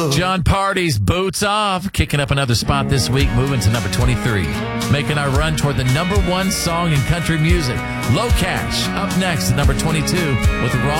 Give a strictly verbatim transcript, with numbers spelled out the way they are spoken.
John Party's Boots Off, kicking up another spot this week, moving to number twenty-three. Making our run toward the number one song in country music. Low Cash, up next at number twenty-two with Raw